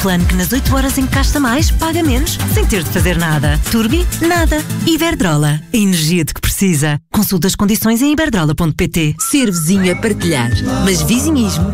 Plano que nas 8 horas em que gasta mais, paga menos, sem ter de fazer nada. Turbi, nada. Iberdrola, a energia de que precisa. Consulta as condições em iberdrola.pt. Ser vizinho é partilhar, mas vizinhismo